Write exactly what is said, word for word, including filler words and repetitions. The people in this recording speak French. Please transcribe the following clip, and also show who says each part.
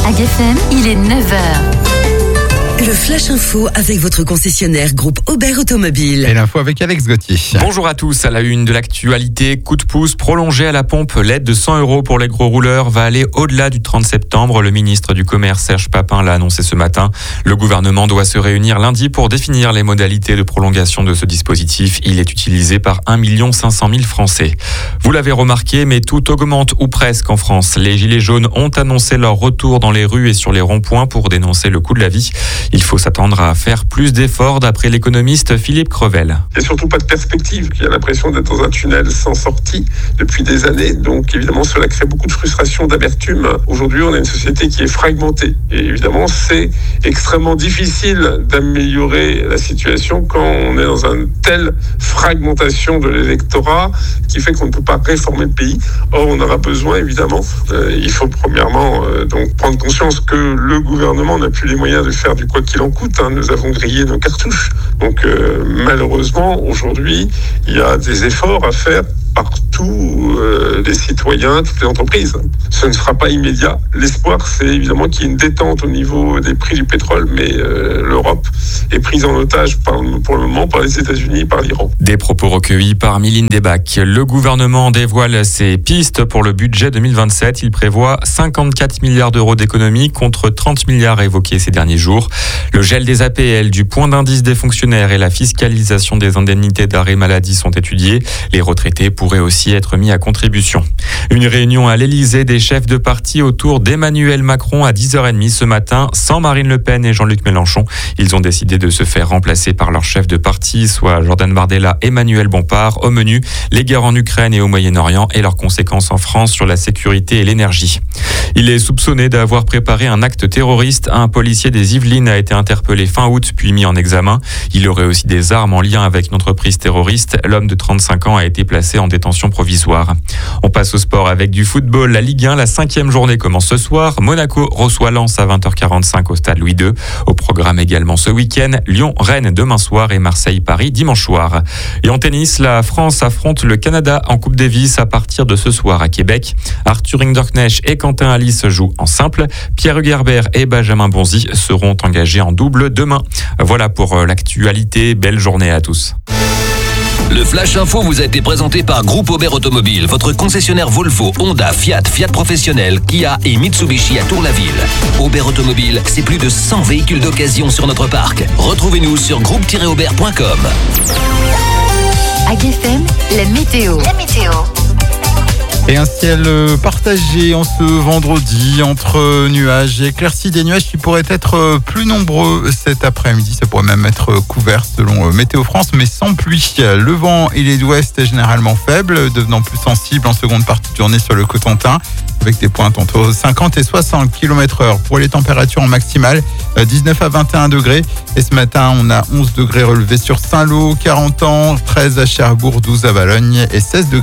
Speaker 1: A G F M, il est neuf heures.
Speaker 2: Le Flash Info avec votre concessionnaire groupe Aubert Automobile.
Speaker 3: Et l'info avec Alex Gauthier.
Speaker 4: Bonjour à tous, à la une de l'actualité, coup de pouce prolongé à la pompe. L'aide de cent euros pour les gros rouleurs va aller au-delà du trente septembre. Le ministre du Commerce Serge Papin l'a annoncé ce matin. Le gouvernement doit se réunir lundi pour définir les modalités de prolongation de ce dispositif. Il est utilisé par un million cinq cent mille Français. Vous l'avez remarqué, mais tout augmente ou presque en France. Les Gilets jaunes ont annoncé leur retour dans les rues et sur les ronds-points pour dénoncer le coût de la vie. Il faut s'attendre à faire plus d'efforts d'après l'économiste Philippe Crevel.
Speaker 5: Il n'y a surtout pas de perspective. Il y a l'impression d'être dans un tunnel sans sortie depuis des années. Donc évidemment, cela crée beaucoup de frustration, d'amertume. Aujourd'hui, on a une société qui est fragmentée. Et évidemment, c'est extrêmement difficile d'améliorer la situation quand on est dans une telle fragmentation de l'électorat qui fait qu'on ne peut pas réformer le pays. Or, on aura besoin, évidemment. Euh, il faut premièrement euh, donc prendre conscience que le gouvernement n'a plus les moyens de faire du quoi qu'il en coûte, hein. Nous avons grillé nos cartouches. Donc euh, malheureusement, aujourd'hui, il y a des efforts à faire par tous euh, les citoyens, toutes les entreprises. Ce ne sera pas immédiat. L'espoir, c'est évidemment qu'il y ait une détente au niveau des prix du pétrole, mais euh, l'Europe est prise en otage par, pour le moment par les États-Unis, par l'Iran.
Speaker 4: Des propos recueillis par Mylène Debac. Le gouvernement dévoile ses pistes pour le budget deux mille vingt-sept. Il prévoit cinquante-quatre milliards d'euros d'économies contre trente milliards évoqués ces derniers jours. Le gel des A P L, du point d'indice des fonctionnaires et la fiscalisation des indemnités d'arrêt maladie sont étudiés. Les retraités pourraient aussi être mis à contribution. Une réunion à l'Élysée des chefs de parti autour d'Emmanuel Macron à dix heures trente ce matin, sans Marine Le Pen et Jean-Luc Mélenchon. Ils ont décidé de se faire remplacer par leurs chefs de parti, soit Jordan Bardella et Emmanuel Bompard. Au menu, les guerres en Ukraine et au Moyen-Orient et leurs conséquences en France sur la sécurité et l'énergie. Il est soupçonné d'avoir préparé un acte terroriste. Un policier des Yvelines a été interpellé fin août puis mis en examen. Il aurait aussi des armes en lien avec une entreprise terroriste. L'homme de trente-cinq ans a été placé en détention provisoire. On passe au sport avec du football. La Ligue un, la cinquième journée commence ce soir. Monaco reçoit Lens à vingt heures quarante-cinq au stade Louis deux. Au programme également ce week-end, Lyon-Rennes demain soir et Marseille-Paris dimanche soir. Et en tennis, la France affronte le Canada en Coupe Davis à partir de ce soir à Québec. Arthur Hinderknecht et Quentin Alice jouent en simple. Pierre Hugerbert et Benjamin Bonzi seront engagés en double demain. Voilà pour l'actualité. Belle journée à tous.
Speaker 6: Le Flash Info vous a été présenté par Groupe Aubert Automobile, votre concessionnaire Volvo, Honda, Fiat, Fiat Professionnel, Kia et Mitsubishi à Tour-la-Ville. Aubert Automobile, c'est plus de cent véhicules d'occasion sur notre parc. Retrouvez-nous sur groupe tiret aubert point com.
Speaker 1: A G F M, la météo. La météo.
Speaker 3: Et un ciel partagé en ce vendredi entre nuages et éclaircies, des nuages qui pourraient être plus nombreux cet après-midi. Ça pourrait même être couvert selon Météo France, mais sans pluie. Le vent, il est d'ouest généralement faible, devenant plus sensible en seconde partie de journée sur le Cotentin, avec des pointes entre cinquante et soixante kilomètres heure. Pour les températures en maximale, dix-neuf à vingt et un degrés. Et ce matin, on a onze degrés relevés sur Saint-Lô, quarante ans, treize à Cherbourg, douze à Valognes et seize degrés